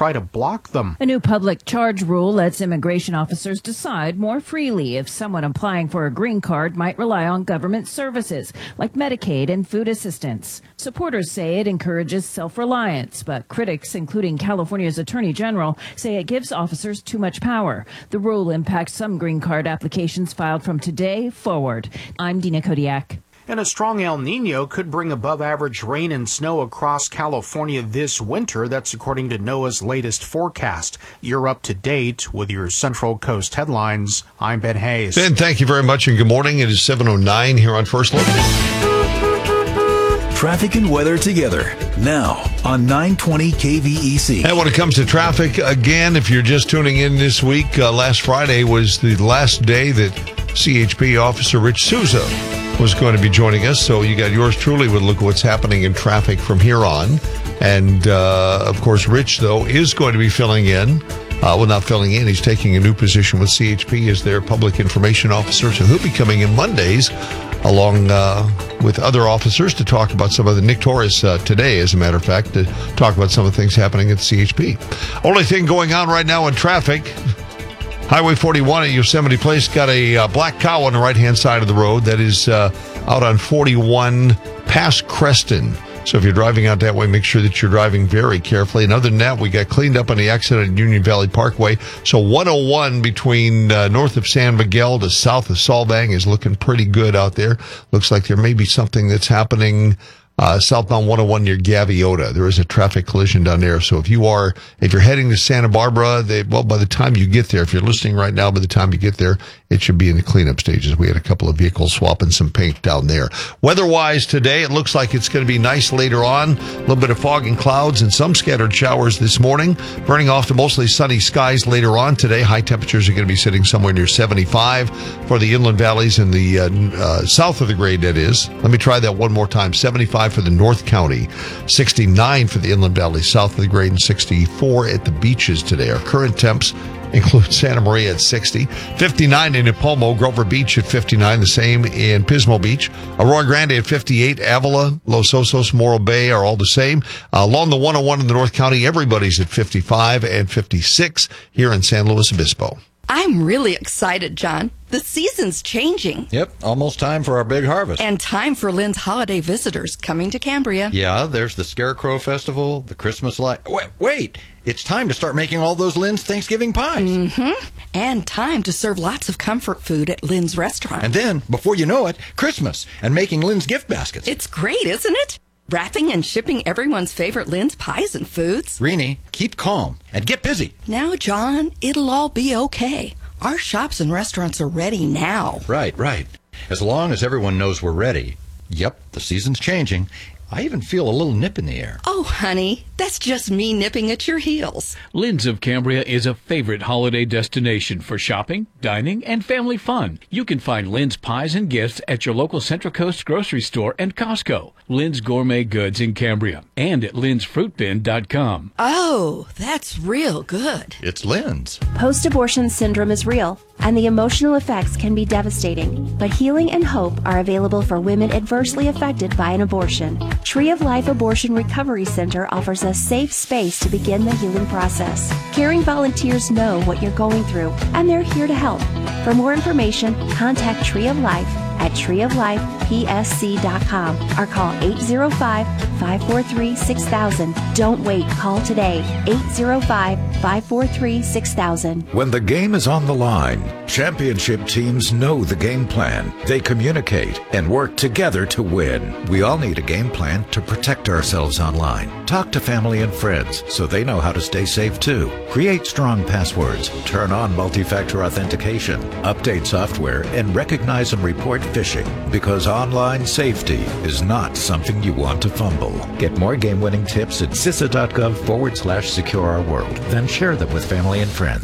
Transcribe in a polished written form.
try to block them. A new public charge rule lets immigration officers decide more freely if someone applying for a green card might rely on government services like Medicaid and food assistance. Supporters say it encourages self-reliance, but critics, including California's Attorney General, say it gives officers too much power. The rule impacts some green card applications filed from today forward. I'm Dina Kodiak. And a strong El Nino could bring above-average rain and snow across California this winter. That's according to NOAA's latest forecast. You're up to date with your Central Coast headlines. I'm Ben Hayes. Ben, thank you very much, and good morning. It is 7:09 here on First Look. Traffic and weather together now on 920 KVEC. And when it comes to traffic, again, if you're just tuning in this week, last Friday was the last day that CHP Officer Rich Souza was going to be joining us. So you got yours truly with a look at what's happening in traffic from here on. And, of course, Rich, though, is going to be filling in. Well, not filling in. He's taking a new position with CHP as their public information officer. So he'll be coming in Mondays along with other officers to talk about some of the Nick Torres today, as a matter of fact, to talk about some of the things happening at CHP. Only thing going on right now in traffic, Highway 41 at Yosemite Place got a black cow on the right-hand side of the road that is out on 41 past Creston. So if you're driving out that way, make sure that you're driving very carefully. And other than that, we got cleaned up on the accident at Union Valley Parkway. So 101 between north of San Miguel to south of Solvang is looking pretty good out there. Looks like there may be something that's happening southbound 101 near Gaviota. There is a traffic collision down there. So if you're heading to Santa Barbara, by the time you get there, if you're listening right now, by the time you get there, it should be in the cleanup stages. We had a couple of vehicles swapping some paint down there. Weather-wise today, it looks like it's going to be nice later on. A little bit of fog and clouds and some scattered showers this morning. Burning off to mostly sunny skies later on today. High temperatures are going to be sitting somewhere near 75 for the inland valleys in the south of the grade, that is. Let me try that one more time. 75 for the North County, 69 for the inland valleys south of the grade, and 64 at the beaches today. Our current temps include Santa Maria at 60, 59 in Nipomo, Grover Beach at 59, the same in Pismo Beach, Arroyo Grande at 58, Avila, Los Osos, Morro Bay are all the same. Along the 101 in the North County, everybody's at 55 and 56 here in San Luis Obispo. I'm really excited, John. The season's changing. Yep, almost time for our big harvest. And time for Lynn's holiday visitors coming to Cambria. Yeah, there's the Scarecrow Festival, the Christmas light. Wait, it's time to start making all those Lynn's Thanksgiving pies. Mm-hmm. And time to serve lots of comfort food at Lynn's restaurant. And then, before you know it, Christmas and making Lynn's gift baskets. It's great, isn't it? Wrapping and shipping everyone's favorite Lynn's pies and foods. Rini, keep calm and get busy. Now, John, it'll all be okay. Our shops and restaurants are ready now. Right. As long as everyone knows we're ready. Yep, the season's changing. I even feel a little nip in the air. Oh, honey, that's just me nipping at your heels. Lynn's of Cambria is a favorite holiday destination for shopping, dining, and family fun. You can find Lynn's pies and gifts at your local Central Coast grocery store and Costco. Lynn's Gourmet Goods in Cambria and at lynsfruitbin.com. Oh, that's real good. It's Lynn's. Post-abortion syndrome is real, and the emotional effects can be devastating. But healing and hope are available for women adversely affected by an abortion. Tree of Life Abortion Recovery Center offers a safe space to begin the healing process. Caring volunteers know what you're going through, and they're here to help. For more information, contact Tree of Life at treeoflifepsc.com or call 805-543-6000. Don't wait. Call today. 805-543-6000. When the game is on the line, championship teams know the game plan. They communicate and work together to win. We all need a game plan to protect ourselves online. Talk to family and friends so they know how to stay safe too. Create strong passwords. Turn on multi-factor authentication. Update software and recognize and report phishing, because online safety is not something you want to fumble. Get more game-winning tips at CISA.gov/secure our world. Then share them with family and friends.